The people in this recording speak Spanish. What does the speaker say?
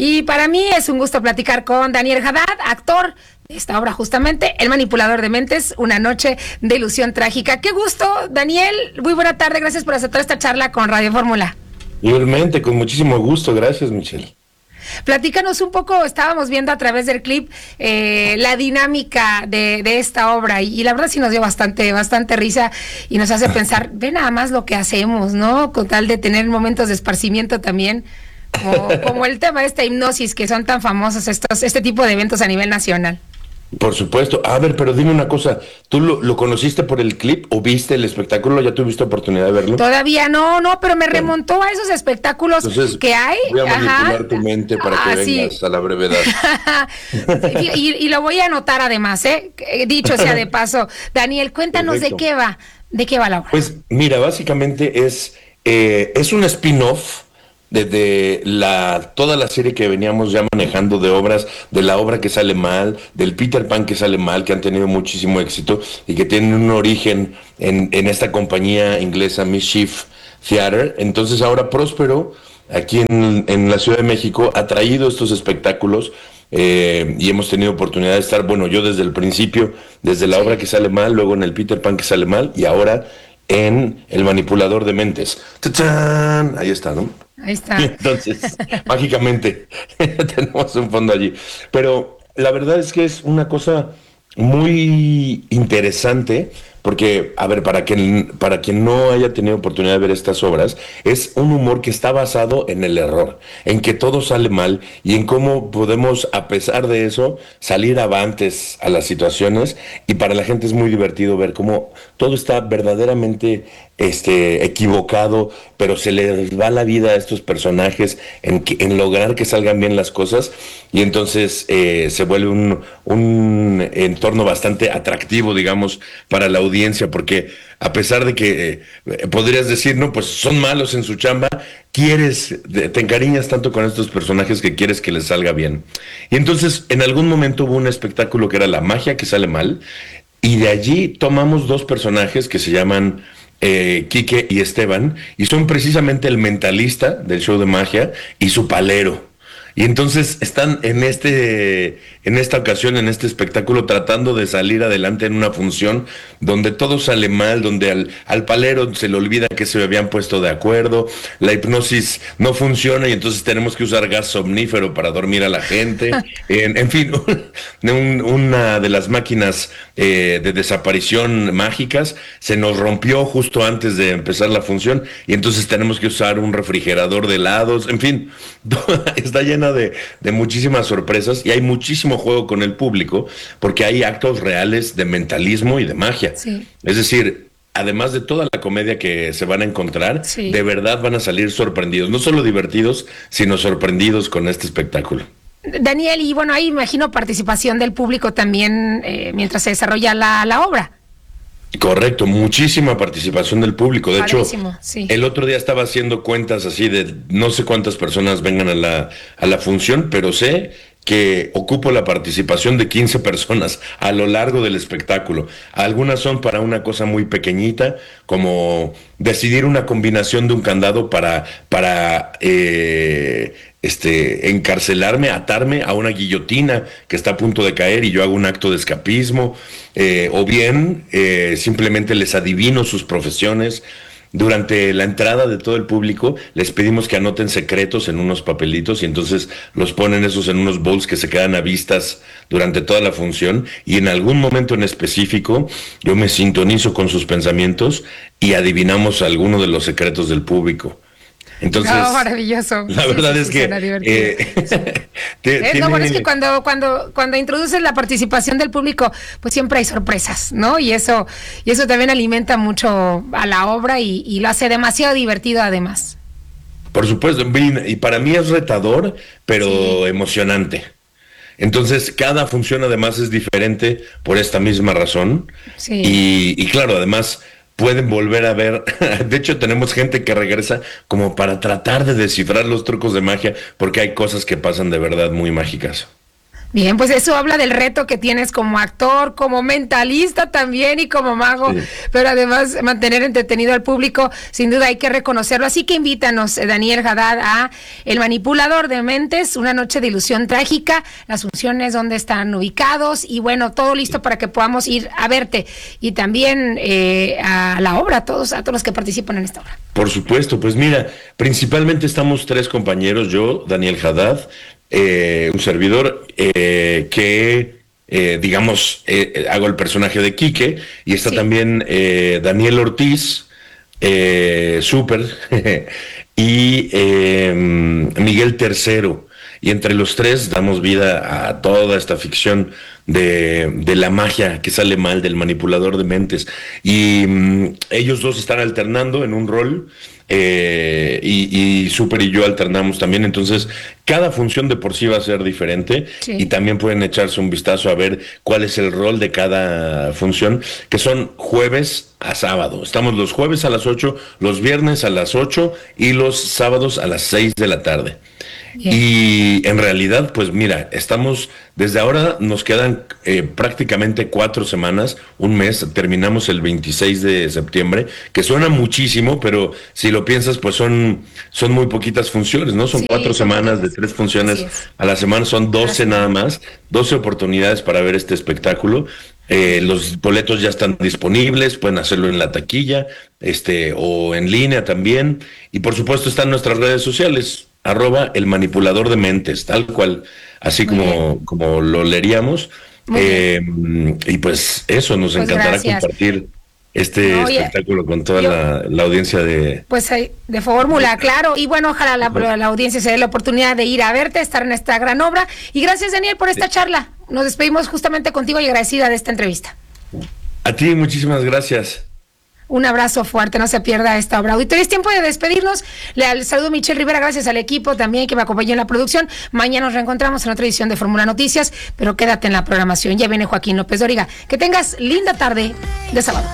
Y para mí es un gusto platicar con Daniel Haddad, actor de esta obra justamente, El manipulador de mentes, una noche de ilusión trágica. Qué gusto, Daniel, muy buena tarde, gracias por aceptar esta charla con Radio Fórmula. Igualmente, con muchísimo gusto, gracias, Michelle. Platícanos un poco, estábamos viendo a través del clip la dinámica de esta obra y la verdad sí nos dio bastante risa y nos hace pensar, ve nada más lo que hacemos, ¿no? Con tal de tener momentos de esparcimiento también, como el tema de esta hipnosis que son tan famosos este tipo de eventos a nivel nacional. Por supuesto. A ver, pero dime una cosa, ¿tú lo conociste por el clip o viste el espectáculo? ¿Ya tuviste oportunidad de verlo? Todavía no, pero me remontó a esos espectáculos. Entonces, que hay. Voy a manipular tu mente para que vengas a la brevedad. y lo voy a anotar además, dicho sea de paso. Daniel, cuéntanos. Perfecto. ¿De qué va la obra? Pues mira, básicamente es un spin-off desde toda la serie que veníamos ya manejando de obras, de La obra que sale mal, del Peter Pan que sale mal, que han tenido muchísimo éxito y que tienen un origen en esta compañía inglesa Mischief Theater. Entonces ahora Próspero, aquí en la Ciudad de México, ha traído estos espectáculos y hemos tenido oportunidad de estar, bueno, yo desde el principio, desde La obra que sale mal, luego en el Peter Pan que sale mal y ahora en El manipulador de mentes. ¡Tachán! Ahí está, ¿no? Ahí está. Entonces, mágicamente, tenemos un fondo allí. Pero la verdad es que es una cosa muy interesante, porque, a ver, para quien no haya tenido oportunidad de ver estas obras, es un humor que está basado en el error, en que todo sale mal y en cómo podemos, a pesar de eso, salir avantes a las situaciones. Y para la gente es muy divertido ver cómo todo está verdaderamente equivocado, pero se les va la vida a estos personajes en lograr que salgan bien las cosas, y entonces se vuelve un entorno bastante atractivo, digamos, para la audiencia, porque a pesar de que podrías decir, no, pues son malos en su chamba, te encariñas tanto con estos personajes que quieres que les salga bien. Y entonces en algún momento hubo un espectáculo que era La magia que sale mal, y de allí tomamos dos personajes que se llaman Quique y Esteban, y son precisamente el mentalista del show de magia y su palero. Y entonces están en esta ocasión, en este espectáculo, tratando de salir adelante en una función donde todo sale mal, donde al palero se le olvida que se habían puesto de acuerdo, la hipnosis no funciona y entonces tenemos que usar gas somnífero para dormir a la gente. En fin, una de las máquinas de desaparición mágicas se nos rompió justo antes de empezar la función y entonces tenemos que usar un refrigerador de helados. En fin, está llena de muchísimas sorpresas y hay muchísimo juego con el público porque hay actos reales de mentalismo y de magia. Sí. Es decir, además de toda la comedia que se van a encontrar, sí, de verdad van a salir sorprendidos, no solo divertidos, sino sorprendidos con este espectáculo. Daniel, y bueno, ahí imagino participación del público también mientras se desarrolla la obra. Correcto, muchísima participación del público. De Padrísimo, hecho, sí. El otro día estaba haciendo cuentas así de no sé cuántas personas vengan a la función, pero sé que ocupo la participación de 15 personas a lo largo del espectáculo. Algunas son para una cosa muy pequeñita, como decidir una combinación de un candado para encarcelarme, atarme a una guillotina que está a punto de caer y yo hago un acto de escapismo, o bien simplemente les adivino sus profesiones. Durante la entrada de todo el público les pedimos que anoten secretos en unos papelitos y entonces los ponen esos en unos bowls que se quedan a vistas durante toda la función, y en algún momento en específico yo me sintonizo con sus pensamientos y adivinamos alguno de los secretos del público. Entonces, maravilloso. La verdad es que no, bueno, es que cuando introduces la participación del público, pues siempre hay sorpresas, ¿no? Y eso también alimenta mucho a la obra y lo hace demasiado divertido además. Por supuesto, y para mí es retador, pero sí, emocionante. Entonces, cada función además es diferente por esta misma razón. Sí. Y claro, además pueden volver a ver, de hecho tenemos gente que regresa como para tratar de descifrar los trucos de magia, porque hay cosas que pasan de verdad muy mágicas. Bien, pues eso habla del reto que tienes como actor, como mentalista también y como mago, sí. Pero además mantener entretenido al público, sin duda hay que reconocerlo. Así que invítanos, Daniel Haddad, a El Manipulador de Mentes, una noche de ilusión trágica, las funciones, dónde están ubicados y bueno, todo listo para que podamos ir a verte y también a la obra, a todos los que participan en esta obra. Por supuesto, pues mira, principalmente estamos 3 compañeros, yo, Daniel Haddad, un servidor que, digamos, hago el personaje de Quique, y está también Daniel Ortiz, súper, y Miguel Tercero. Y entre los 3 damos vida a toda esta ficción de la magia que sale mal, del manipulador de mentes. Y ellos 2 están alternando en un rol, y Super y yo alternamos también. Entonces, cada función de por sí va a ser diferente, y también pueden echarse un vistazo a ver cuál es el rol de cada función, que son jueves a sábado. Estamos los jueves a las 8, los viernes a las 8 y los sábados a las 6 de la tarde. Bien. Y en realidad, pues mira, estamos, desde ahora nos quedan prácticamente 4 semanas, un mes, terminamos el 26 de septiembre, que suena muchísimo, pero si lo piensas, pues son muy poquitas funciones, ¿no? Son 4 semanas de 3 funciones a la semana, son 12 nada más, 12 oportunidades para ver este espectáculo. Los boletos ya están disponibles, pueden hacerlo en la taquilla, o en línea también, y por supuesto están nuestras redes sociales, @El Manipulador de Mentes, tal cual, así como lo leeríamos. Y pues eso, nos encantará compartir espectáculo con toda la audiencia de... Pues de fórmula, claro, y bueno, ojalá la audiencia se dé la oportunidad de ir a verte, estar en esta gran obra, y gracias, Daniel, por esta charla. Nos despedimos justamente contigo y agradecida de esta entrevista. A ti, muchísimas gracias. Un abrazo fuerte, no se pierda esta obra. Auditorio, es tiempo de despedirnos. Le saludo a Michelle Rivera, gracias al equipo también que me acompañó en la producción. Mañana nos reencontramos en otra edición de Fórmula Noticias, pero quédate en la programación. Ya viene Joaquín López Dóriga. Que tengas linda tarde de sábado.